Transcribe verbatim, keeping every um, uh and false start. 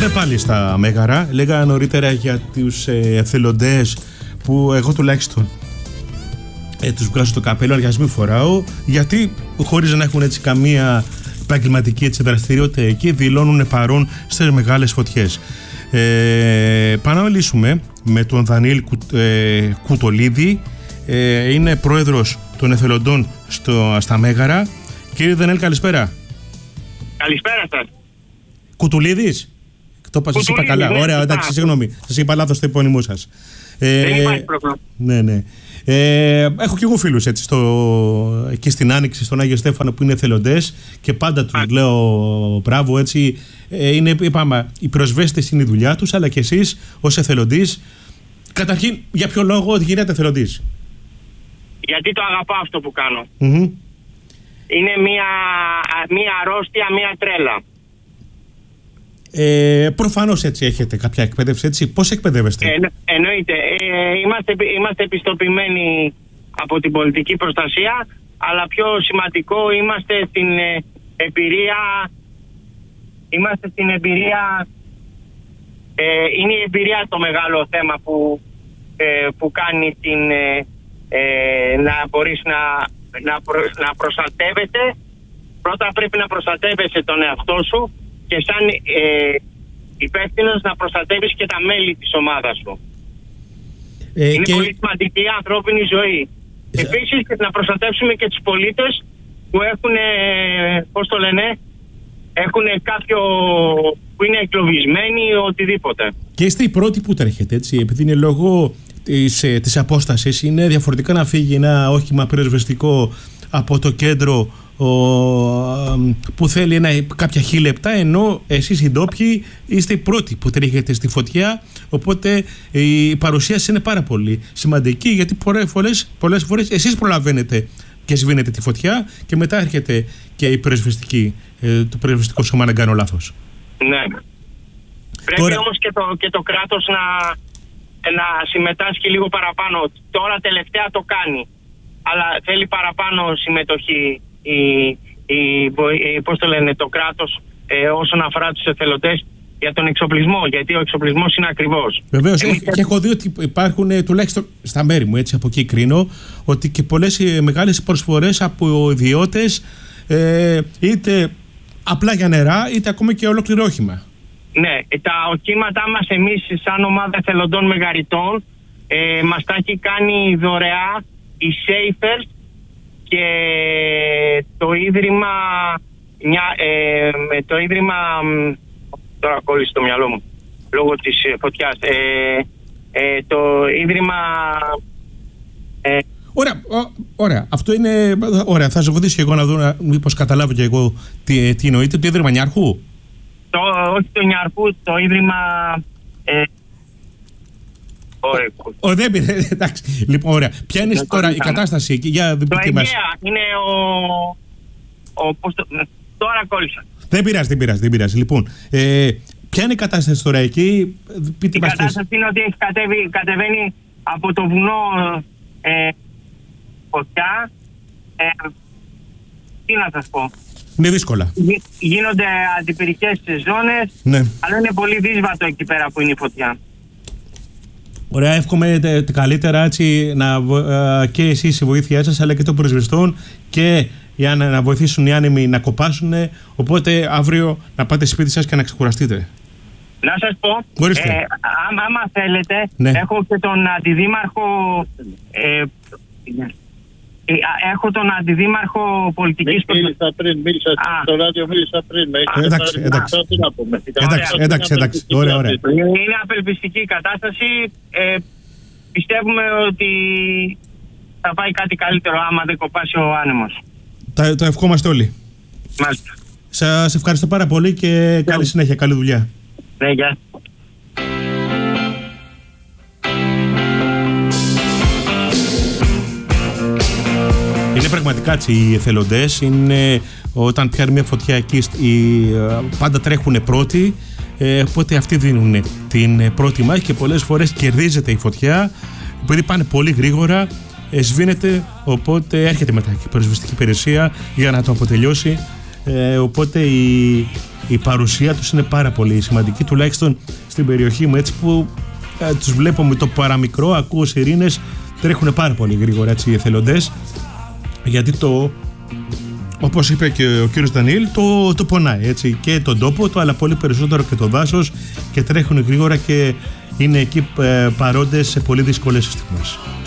Πάμε πάλι στα Μέγαρα. Λέγα νωρίτερα για τους ε, εθελοντές που εγώ τουλάχιστον ε, τους βγάζω το καπέλο, αλλά μην φοράω, γιατί χωρίς να έχουν έτσι καμία επαγγελματική έτσι, δραστηριότητα εκεί, δηλώνουν παρόν στις μεγάλες φωτιές. Ε, πάμε να μιλήσουμε με τον Δανιήλ Κου, ε, Κουτολίδη. Ε, είναι πρόεδρος των εθελοντών στο, στα Μέγαρα. Κύριε Δανιήλ, καλησπέρα. Καλησπέρα σας. Κουτουλίδης. Το σας είπα καλά. Ναι, ωραία, εντάξει, συγγνώμη. Σας είπα λάθος το επώνυμό σας. Δεν ε, υπάρχει πρόβλημα. Ναι, ναι. Ε, έχω και εγώ φίλους έτσι, στο, εκεί στην Άνοιξη, στον Άγιο Στέφανο, που είναι εθελοντές και πάντα τους Α. λέω μπράβο, έτσι. Ε, είναι, είπαμε, οι προσβέστες είναι η δουλειά τους, αλλά και εσείς ως εθελοντής. Καταρχήν, για ποιο λόγο γίνετε εθελοντής? Γιατί το αγαπάω αυτό που κάνω. Mm-hmm. Είναι μια, μια αρρώστια, μια τρέλα. Ε, προφανώς έτσι έχετε κάποια εκπαίδευση, έτσι. Πώς εκπαιδεύεστε? Ε, εννοείται. Ε, είμαστε, είμαστε επιστοποιημένοι από την πολιτική προστασία, αλλά πιο σημαντικό είμαστε στην ε, εμπειρία. Είμαστε στην εμπειρία. Ε, είναι η εμπειρία το μεγάλο θέμα που, ε, που κάνει την, ε, ε, να μπορείς να, να, προ, να προστατεύεται. Πρώτα πρέπει να προστατεύεσαι τον εαυτό σου και σαν ε, υπεύθυνος να προστατεύεις και τα μέλη της ομάδας σου. Ε, είναι και... πολύ σημαντική η ανθρώπινη ζωή. Ε... Επίσης να προστατεύσουμε και τους πολίτες που έχουν, ε, πώς το λένε, έχουν κάποιο που είναι εγκλωβισμένοι ή οτιδήποτε. Και είστε οι πρώτοι που τρέχετε, έτσι, επειδή είναι λόγω της, ε, της απόστασης, είναι διαφορετικά να φύγει ένα όχημα πυροσβεστικό από το κέντρο ο, που θέλει ένα, κάποια χι λεπτά, ενώ εσείς οι ντόπιοι είστε οι πρώτοι που τρέχετε στη φωτιά, οπότε η παρουσία σας είναι πάρα πολύ σημαντική, γιατί πολλές φορές, πολλές φορές εσείς προλαβαίνετε και σβήνετε τη φωτιά και μετά έρχεται και η πυροσβεστική, το πυροσβεστικό σώμα, να κάνω λάθος. Ναι. Πρέπει Τώρα... όμως και το, και το κράτος να, να συμμετάσχει λίγο παραπάνω. Τώρα τελευταία το κάνει, αλλά θέλει παραπάνω συμμετοχή η, η, η, πώς το λένε, το κράτος ε, όσον αφορά τους εθελοντές για τον εξοπλισμό, γιατί ο εξοπλισμός είναι ακριβώς. Βεβαίως, Εμείς... και έχω δει ότι υπάρχουν, τουλάχιστον στα μέρη μου, έτσι από εκεί κρίνω, ότι και πολλές μεγάλες προσφορές από ιδιώτες, ε, είτε απλά για νερά, είτε ακόμα και ολόκληρο όχημα. Ναι, τα οχήματά μας εμείς σαν ομάδα εθελοντών μεγαριτών ε, μας τα έχει κάνει δωρεά η Safers και το Ίδρυμα, μια, ε, το Ίδρυμα, τώρα κόλλησε το μυαλό μου λόγω της φωτιάς, ε, ε, το Ίδρυμα... Ε, Ωραία, ωραία, αυτό είναι, ωραία, θα σε βοηθήσω και εγώ να δω, μήπως καταλάβω και εγώ τι, τι εννοείται, το Ίδρυμα Νιάρχου. Το, όχι το Νιάρχου, το Ίδρυμα... Ε, Ο, δεν πήρε, εντάξει. Λοιπόν, ωραία. Ποια είναι τώρα η κατάσταση εκεί? Για το Αιγαία είναι ο... ο πώς το, τώρα κόλλησα. Δεν πειράζει, δεν πειράζει, δεν πειράζει. Λοιπόν, ε, ποια είναι η κατάσταση τώρα εκεί? Πείτε η κατάσταση είναι ότι έχει κατέβει, κατεβαίνει από το βουνό ε, φωτιά. Ε, τι να σας πω. Είναι δύσκολα. Γι, γίνονται αντιπυρικές ζώνες, ναι. αλλά είναι πολύ δύσβατο εκεί πέρα που είναι η φωτιά. Ωραία, εύχομαι τε, καλύτερα έτσι, να, ε, και εσείς η βοήθειά σας, αλλά και των προσβεστών, και για να, να βοηθήσουν οι άνεμοι να κοπάσουν. Οπότε αύριο να πάτε σπίτι σας και να ξεκουραστείτε. Να σας πω, ε, άμα, άμα θέλετε, ναι. έχω και τον αντιδήμαρχο... Ε, ε, έχω τον αντιδήμαρχο πολιτικής... Μίλησα πριν, μίλησα Α. στο ράδιο, μίλησα πριν. Α, εντάξει, εντάξει. Εντάξει, εντάξει, εντάξει, ωραία, ωραία. Είναι απελπιστική η κατάσταση. Ε, πιστεύουμε ότι θα πάει κάτι καλύτερο άμα δεν κοπάσει ο άνεμος. Τα, το ευχόμαστε όλοι. Μάλιστα. Σας ευχαριστώ πάρα πολύ και καλή συνέχεια, καλή δουλειά. Ναι, γεια. Είναι πραγματικά έτσι οι εθελοντές, είναι, όταν πιάνει μια φωτιά εκεί οι, πάντα τρέχουν πρώτοι, ε, οπότε αυτοί δίνουν την πρώτη μάχη και πολλές φορές κερδίζεται η φωτιά, επειδή πάνε πολύ γρήγορα, ε, σβήνεται, οπότε έρχεται μετά και η πυροσβεστική υπηρεσία για να το αποτελειώσει, ε, οπότε η η παρουσία τους είναι πάρα πολύ σημαντική, τουλάχιστον στην περιοχή μου, έτσι που ε, τους βλέπω με το παραμικρό, ακούω σιρήνες, τρέχουν πάρα πολύ γρήγορα έτσι, οι εθελοντές, γιατί το, όπως είπε και ο κύριος Δανιήλ, το, το πονάει έτσι, και τον τόπο του, αλλά πολύ περισσότερο και το δάσος, και τρέχουν γρήγορα και είναι εκεί ε, παρόντες σε πολύ δύσκολες στιγμές.